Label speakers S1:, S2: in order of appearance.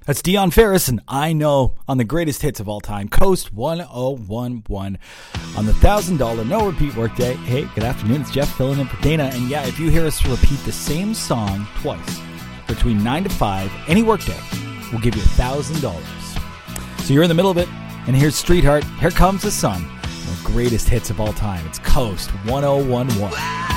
S1: That's Dion Ferris and I Know on the greatest hits of all time, Coast 1011 on the $1,000 no repeat workday. Hey, good afternoon. It's Jeff filling in for Dana. And yeah, if you hear us repeat the same song twice between 9 to 5, any workday, we'll give you $1,000. So you're in the middle of it, and here's Streetheart. Here Comes the Sun. The greatest hits of all time. It's Coast 1011.